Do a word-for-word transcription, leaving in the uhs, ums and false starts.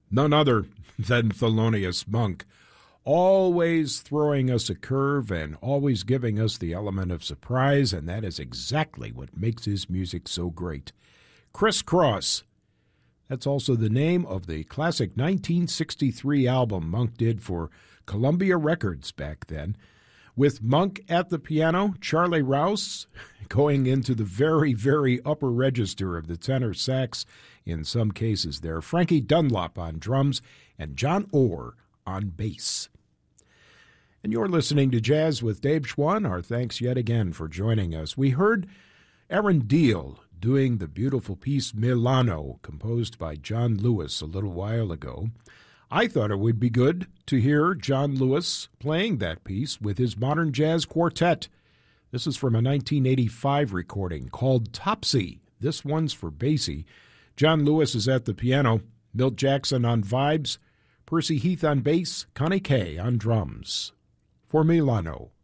none other than Thelonious Monk, always throwing us a curve and always giving us the element of surprise, and that is exactly what makes his music so great. Criss Cross. That's also the name of the classic nineteen sixty-three album Monk did for Columbia Records back then. With Monk at the piano, Charlie Rouse going into the very, very upper register of the tenor sax in some cases there, Frankie Dunlop on drums, and John Orr on bass. And you're listening to Jazz with Dave Schwann. Our thanks yet again for joining us. We heard Aaron Deal doing the beautiful piece Milano, composed by John Lewis a little while ago. I thought it would be good to hear John Lewis playing that piece with his modern jazz quartet. This is from a nineteen eighty-five recording called Topsy. This one's for Basie. John Lewis is at the piano, Milt Jackson on vibes, Percy Heath on bass, Connie Kay on drums. For Milano.